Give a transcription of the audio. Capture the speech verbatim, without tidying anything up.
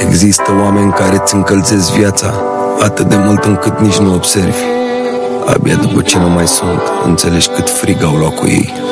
Există oameni care îți încălzesc viața atât de mult încât nici nu observi. Abia după ce nu mai sunt, înțelegi cât frig au luat cu ei.